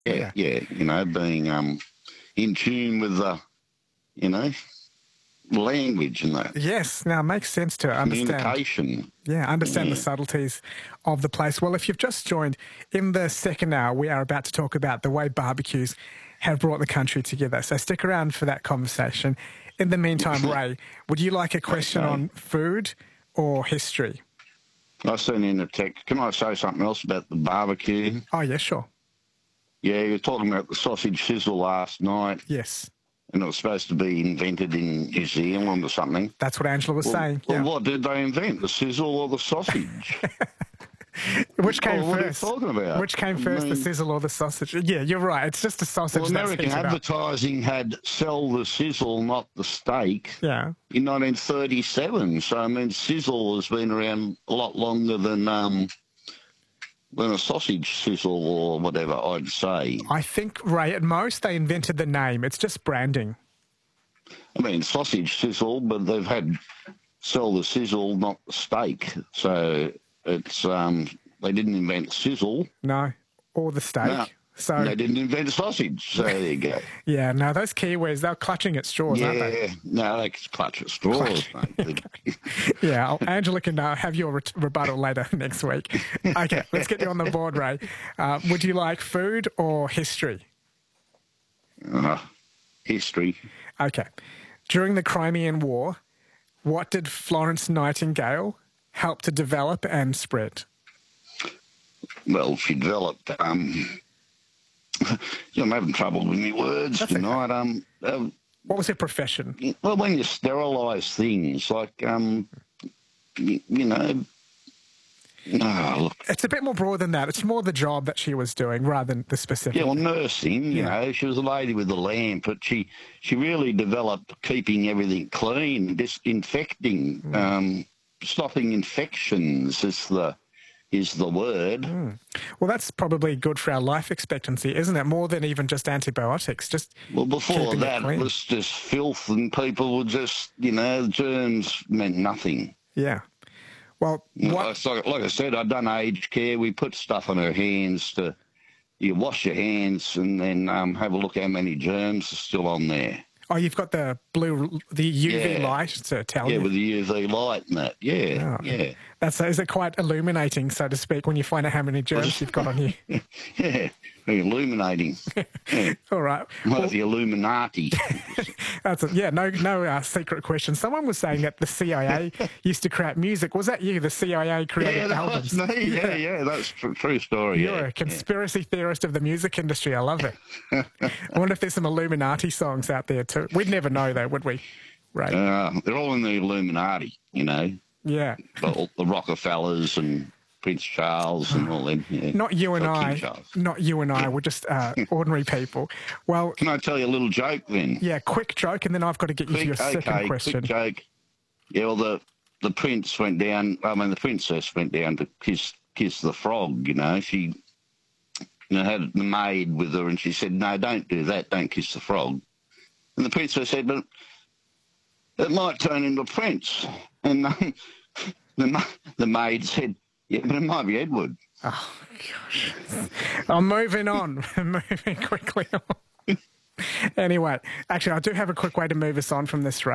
Yeah. being in tune with the, language and that Yes, now it makes sense to understand. communication. Yeah, understand the subtleties of the place. Well, if you've just joined, in the second hour, we are about to talk about the way barbecues have brought the country together. So stick around for that conversation. In the meantime, Ray, would you like a question on food or history? I sent in a text. Can I say something else about the barbecue? Oh, yeah, sure. Yeah, you were talking about the sausage sizzle last night. Yes. And it was supposed to be invented in New Zealand or something. That's what Angela was saying. Well, Yeah. what did they invent, the sizzle or the sausage? Which came what first? What are you talking about? Which came first, the sizzle or the sausage? Yeah, you're right. It's just a sausage. Well, American advertising had sell the sizzle, not the steak. Yeah. In 1937. So, I mean, sizzle has been around a lot longer than a sausage sizzle or whatever, I'd say. I think, Ray, at most they invented the name. It's just branding. I mean, sausage sizzle, but they've had sell the sizzle, not the steak. So it's they didn't invent sizzle. No, or the steak. No, so they didn't invent sausage. So there you go. Yeah, no, those Kiwis, they're clutching at straws, aren't they? Yeah, no, they clutch at straws, mate. Yeah, Angela can have your rebuttal later next week. Okay, let's get you on the board, Ray. Would you like food or history? History. Okay. During the Crimean War, what did Florence Nightingale help to develop and spread? Well, she developed. I'm having trouble with my words tonight. Okay. What was her profession? Well, when you sterilise things, like look. It's a bit more broad than that. It's more the job that she was doing rather than the specific. Yeah, well, nursing, you know, she was a lady with a lamp, but she really developed keeping everything clean, disinfecting, stopping infections is the word. Well, that's probably good for our life expectancy, isn't it? More than even just antibiotics. Well, before that, it was just filth, and people would just, germs meant nothing. Yeah. Well, like I said, I've done aged care. We put stuff on her hands you wash your hands and then have a look how many germs are still on there. Oh, you've got the UV light to tell you. Yeah, with the UV light and that. Yeah, yeah. Is it quite illuminating, so to speak, when you find out how many germs you've got on you? Yeah, illuminating. Yeah. All right. Well, the Illuminati. No secret question. Someone was saying that the CIA used to create music. Was that you, the CIA created albums? Yeah, that was me. Yeah, that's a true story. You're a conspiracy theorist of the music industry. I love it. I wonder if there's some Illuminati songs out there too. We'd never know though, would we? Right. They're all in the Illuminati, Yeah. The Rockefellers and Prince Charles and all them. Yeah. Not you and I. Not you and I. We're just ordinary people. Well, can I tell you a little joke then? Yeah, quick joke, and then I've got to get you to your second question. Quick joke. Yeah, well, the prince went down. I mean, the princess went down to kiss the frog. She had the maid with her, and she said, "No, don't do that. Don't kiss the frog." And the princess said, "But it might turn into a prince." And the maid said, "Yeah, but it might be Edward." Oh, gosh. I'm moving on. Moving quickly on. Anyway, actually, I do have a quick way to move us on from this,